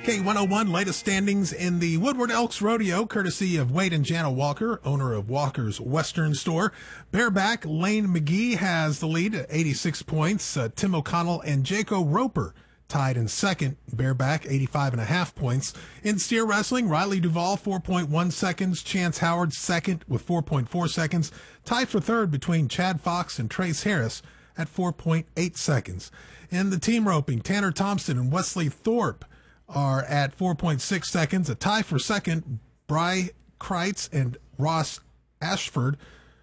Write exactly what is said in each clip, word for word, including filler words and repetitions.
K one oh one, latest standings in the Woodward Elks Rodeo, courtesy of Wade and Jana Walker, owner of Walker's Western Store. Bareback Lane McGee has the lead at eighty-six points. Uh, Tim O'Connell and Jaco Roper tied in second. Bareback, eighty-five and a half points. In steer wrestling, Riley Duvall, four point one seconds. Chance Howard, second with four point four seconds. Tied for third between Chad Fox and Trace Harris at four point eight seconds. In the team roping, Tanner Thompson and Wesley Thorpe are at four point six seconds. A tie for second, Bry Kreitz and Ross Ashford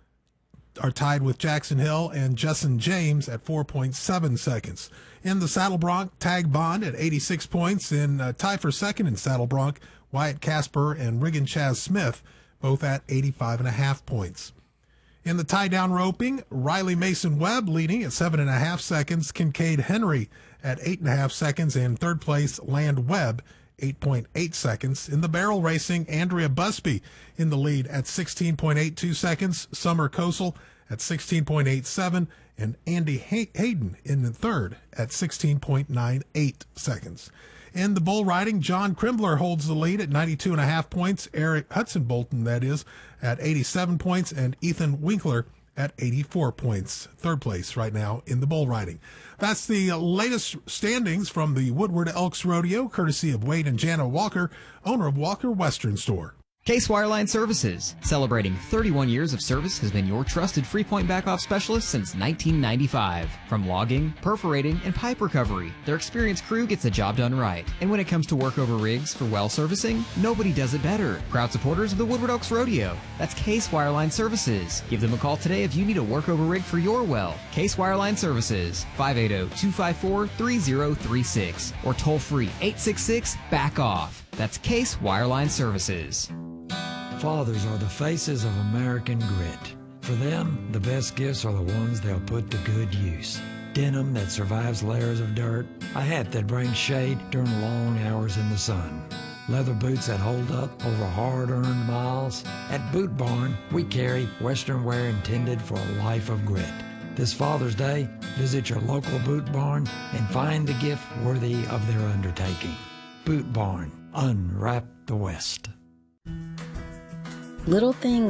are tied with Jackson Hill and Justin James at four point seven seconds. In the Saddle Bronc, Tag Bond at eighty-six points. In uh, tie for second in Saddle Bronc, Wyatt Casper and Riggin Chaz Smith, both at eighty-five and a half points. In the tie-down roping, Riley Mason Webb leading at seven and a half seconds. Kincaid Henry at eight and a half seconds. And third place, Land Webb, eight point eight seconds. In the barrel racing, Andrea Busby in the lead at sixteen point eight two seconds. Summer Kosel at sixteen point eight seven. And Andy Hay- Hayden in the third at sixteen point nine eight seconds. In the bull riding, John Krimbler holds the lead at ninety-two and a half points. Eric Hudson Bolton, that is, at eighty-seven points, and Ethan Winkler at eighty-four points. Third place right now in the bull riding. That's the latest standings from the Woodward Elks Rodeo, courtesy of Wade and Jana Walker, owner of Walker Western Store. Case Wireline Services, celebrating thirty-one years of service, has been your trusted three-point back-off specialist since nineteen ninety-five. From logging, perforating, and pipe recovery, their experienced crew gets the job done right. And when it comes to workover rigs for well servicing, nobody does it better. Proud supporters of the Woodward Elks Rodeo. That's Case Wireline Services. Give them a call today if you need a workover rig for your well. Case Wireline Services, five eight zero, two five four, three zero three six, or toll free eight six six, back off. That's Case Wireline Services. Fathers are the faces of American grit. For them, the best gifts are the ones they'll put to good use. Denim that survives layers of dirt, a hat that brings shade during long hours in the sun, leather boots that hold up over hard-earned miles. At Boot Barn, we carry Western wear intended for a life of grit. This Father's Day, visit your local Boot Barn and find the gift worthy of their undertaking. Boot Barn, unwrap the West. Little things